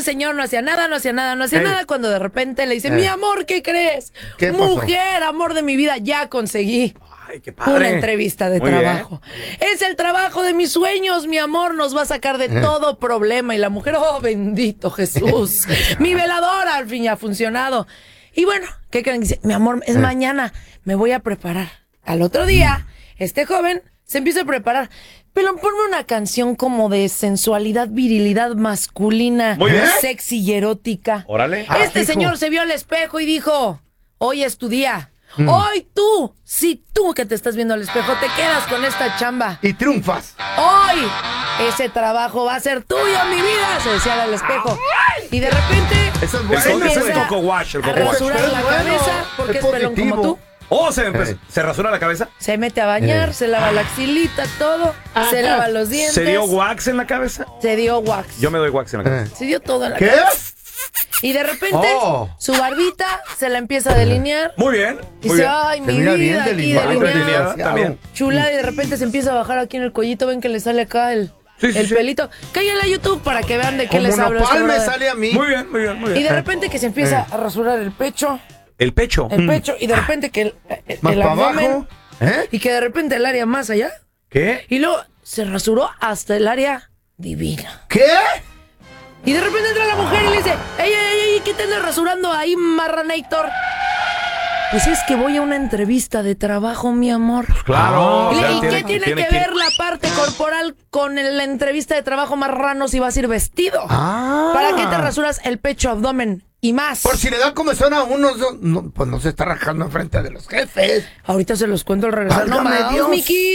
este señor no hacía nada, cuando de repente le dice, mi amor, ¿qué crees? ¿Qué pasó? Mujer, amor de mi vida, ya conseguí. Ay, qué padre. Una entrevista de Muy trabajo. Es el trabajo de mis sueños, mi amor, nos va a sacar de todo problema. Y la mujer, oh, bendito Jesús. Mi veladora al fin ya ha funcionado. Y bueno, ¿qué creen? Dice, mi amor, es mañana, me voy a preparar. Al otro día, este joven se empieza a preparar. Pero ponme una canción como de sensualidad, virilidad masculina, Muy bien. sexy y erótica. Órale. Este señor se vio al espejo y dijo, hoy es tu día. Hoy tú, si tú que te estás viendo al espejo, te quedas con esta chamba. Y triunfas. Hoy ese trabajo va a ser tuyo, mi vida, se decía al espejo. Y de repente Eso es El bueno. co- empieza es el coco wash, el a coco wash. rasurar la Bueno, cabeza porque es es pelón como positivo. tú. Oh, se rasura la cabeza. Se mete a bañar, se lava la axilita, todo. Se lava los dientes. ¿Se dio wax en la cabeza? Se dio wax. Yo me doy wax en la cabeza. Se dio todo en la ¿Qué? cabeza. Y de repente Oh. su barbita se la empieza a delinear. Muy bien. Y Muy dice, bien. ay, Se mi mira bien vida, aquí delineado. delineada. También. Chula, y de repente se empieza a bajar aquí en el cuellito. Ven que le sale acá el Sí, sí. pelito. Cállale a YouTube para que vean de qué Como les hablo. nopal este me brother. sale a mí. Muy bien, muy bien, muy Y bien. de repente que se empieza a rasurar el pecho. El pecho. Y de repente que Más el para abdomen. abajo. ¿Eh? Y que de repente el área más allá. ¿Qué? Y luego se rasuró hasta el área divina. ¿Qué? Y de repente entra la mujer y le dice, ey, ¿qué te andas rasurando ahí, marranator? Pues es que voy a una entrevista de trabajo, mi amor. Claro. ¿Y o sea, qué tiene que ver la parte corporal con la entrevista de trabajo marrano si vas a ir vestido? Ah. ¿Para qué te rasuras el pecho, abdomen y más? Por si le da comezón a uno, pues no se está rajando enfrente de los jefes. Ahorita se los cuento al regresar. No Válgame más, Dios. Miki.